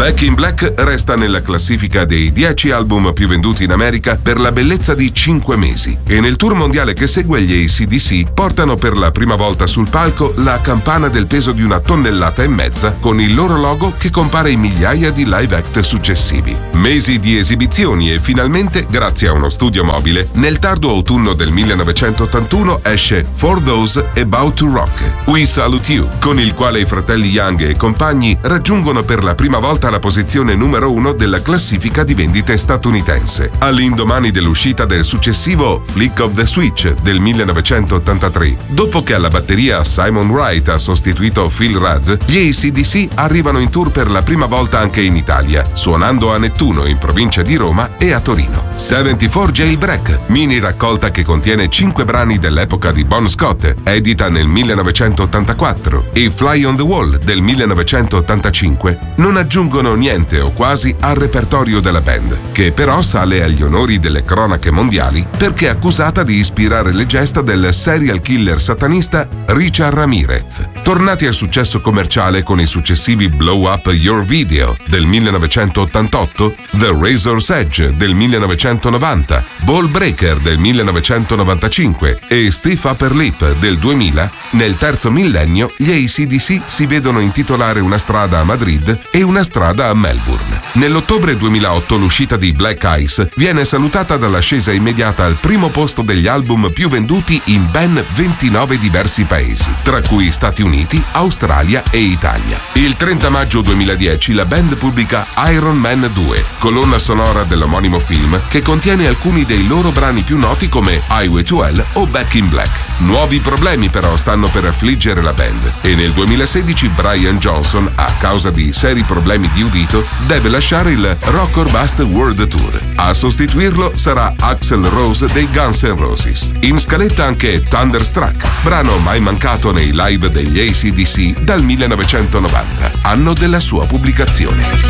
Back in Black resta nella classifica dei 10 album più venduti in America per la bellezza di 5 mesi e nel tour mondiale che segue gli AC/DC portano per la prima volta sul palco la campana del peso di 1,5 tonnellate con il loro logo che compare in migliaia di live act successivi. Mesi di esibizioni e finalmente, grazie a uno studio mobile, nel tardo autunno del 1981 esce For Those About to Rock, We Salute You, con il quale i fratelli Young e compagni raggiungono per la prima volta la posizione numero 1 della classifica di vendite statunitense, all'indomani dell'uscita del successivo Flick of the Switch del 1983. Dopo che alla batteria Simon Wright ha sostituito Phil Rudd, gli AC/DC arrivano in tour per la prima volta anche in Italia, suonando a Nettuno in provincia di Roma e a Torino. 74 Jailbreak, mini raccolta che contiene 5 brani dell'epoca di Bon Scott, edita nel 1984, e Fly on the Wall del 1985, non aggiungono niente o quasi al repertorio della band, che però sale agli onori delle cronache mondiali perché è accusata di ispirare le gesta del serial killer satanista Richard Ramirez. Tornati al successo commerciale con i successivi Blow Up Your Video del 1988, The Razor's Edge del 1990, Ball Breaker del 1995 e Stiff Upper Lip del 2000, nel terzo millennio gli AC/DC si vedono intitolare una strada a Madrid e una strada a Melbourne. Nell'ottobre 2008 l'uscita di Black Ice viene salutata dall'ascesa immediata al primo posto degli album più venduti in ben 29 diversi paesi, tra cui Stati Uniti, Australia e Italia. Il 30 maggio 2010 la band pubblica Iron Man 2, colonna sonora dell'omonimo film, che contiene alcuni dei loro brani più noti come Highway to Hell o Back in Black. Nuovi problemi però stanno per affliggere la band e nel 2016 Brian Johnson, a causa di seri problemi di udito, deve lasciare il Rock or Bust World Tour. A sostituirlo sarà Axl Rose dei Guns N' Roses. In scaletta anche Thunderstruck, brano mai mancato nei live degli AC/DC dal 1990, anno della sua pubblicazione.